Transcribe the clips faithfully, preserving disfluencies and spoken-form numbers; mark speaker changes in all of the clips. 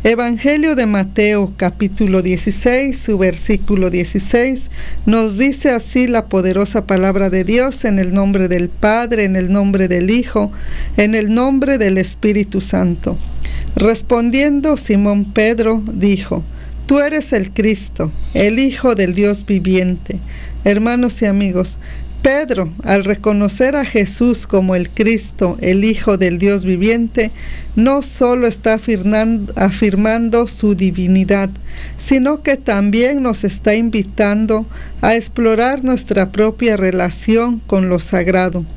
Speaker 1: Evangelio de Mateo, capítulo dieciséis, su versículo dieciséis, nos dice así la poderosa palabra de Dios: en el nombre del Padre, en el nombre del Hijo, en el nombre del Espíritu Santo. Respondiendo Simón Pedro, dijo: Tú eres el Cristo, el Hijo del Dios viviente. Hermanos y amigos, Pedro, al reconocer a Jesús como el Cristo, el Hijo del Dios viviente, no solo está afirmando, afirmando su divinidad, sino que también nos está invitando a explorar nuestra propia relación con lo sagrado.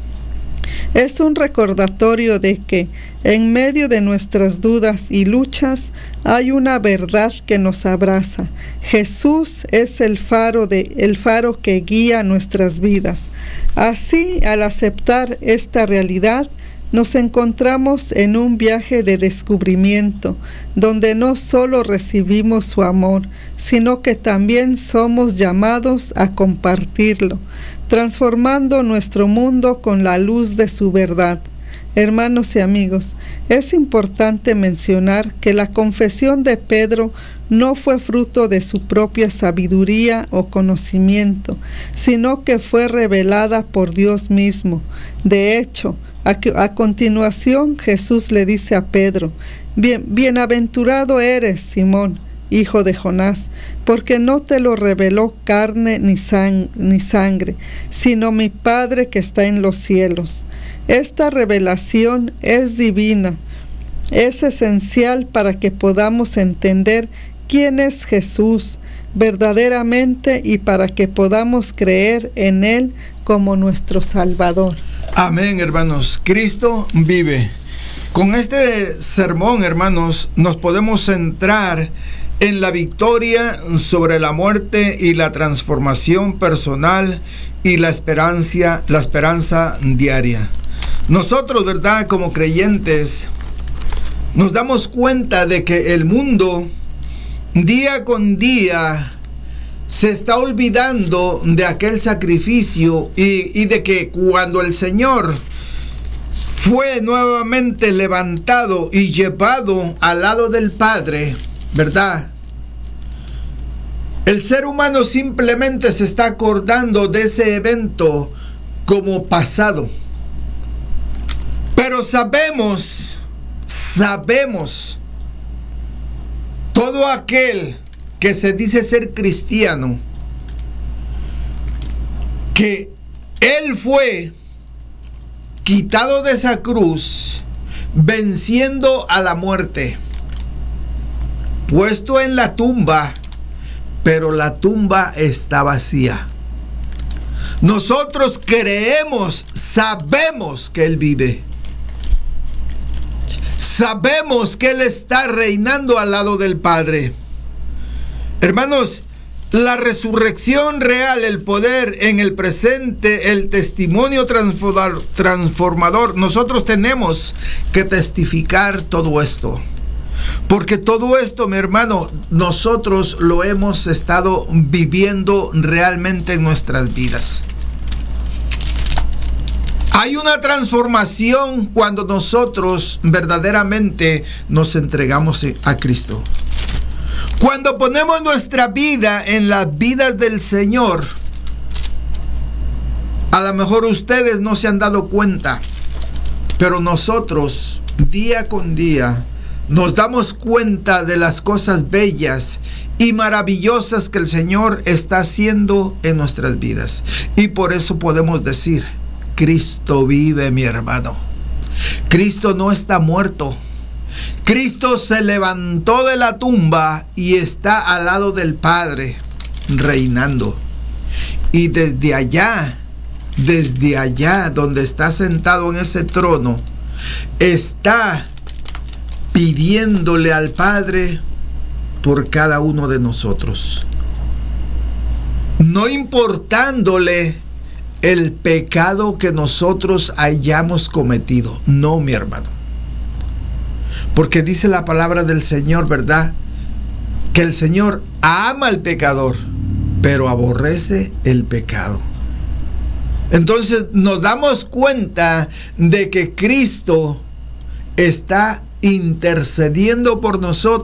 Speaker 1: Es un recordatorio de que, en medio de nuestras dudas y luchas, hay una verdad que nos abraza. Jesús es el faro, de, el faro que guía nuestras vidas. Así, al aceptar esta realidad, nos encontramos en un viaje de descubrimiento, donde no solo recibimos su amor, sino que también somos llamados a compartirlo, transformando nuestro mundo con la luz de su verdad. Hermanos y amigos, es importante mencionar que la confesión de Pedro no fue fruto de su propia sabiduría o conocimiento, sino que fue revelada por Dios mismo. De hecho, a, a continuación Jesús le dice a Pedro: Bien, bienaventurado eres, Simón, hijo de Jonás, porque no te lo reveló carne ni, sang- ni sangre, sino mi Padre que está en los cielos. Esta revelación es divina, es esencial para que podamos entender quién es Jesús verdaderamente y para que podamos creer en Él como nuestro Salvador.
Speaker 2: Amén, hermanos. Cristo vive. Con este sermón, hermanos, nos podemos centrar en la victoria sobre la muerte y la transformación personal y la esperanza, la esperanza diaria. Nosotros, ¿verdad?, como creyentes, nos damos cuenta de que el mundo, día con día, se está olvidando de aquel sacrificio y, y de que cuando el Señor fue nuevamente levantado y llevado al lado del Padre, ¿verdad?, el ser humano simplemente se está acordando de ese evento como pasado. Pero sabemos, sabemos, todo aquel que se dice ser cristiano, que Él fue quitado de esa cruz, venciendo a la muerte, puesto en la tumba, pero la tumba está vacía. Nosotros creemos, sabemos que Él vive. Sabemos que Él está reinando al lado del Padre. Hermanos, la resurrección real, el poder en el presente, el testimonio transformador, nosotros tenemos que testificar todo esto. Porque todo esto, mi hermano, nosotros lo hemos estado viviendo realmente en nuestras vidas. Hay una transformación cuando nosotros verdaderamente nos entregamos a Cristo. Cuando ponemos nuestra vida en las vidas del Señor, a lo mejor ustedes no se han dado cuenta, pero nosotros día con día nos damos cuenta de las cosas bellas y maravillosas que el Señor está haciendo en nuestras vidas. Y por eso podemos decir: Cristo vive, mi hermano. Cristo no está muerto. Cristo se levantó de la tumba y está al lado del Padre, reinando. Y desde allá, desde allá donde está sentado en ese trono, está pidiéndole al Padre por cada uno de nosotros, no importándole el pecado que nosotros hayamos cometido. No, mi hermano, porque dice la palabra del Señor, ¿verdad?, que el Señor ama al pecador, pero aborrece el pecado. Entonces nos damos cuenta de que Cristo está intercediendo por nosotros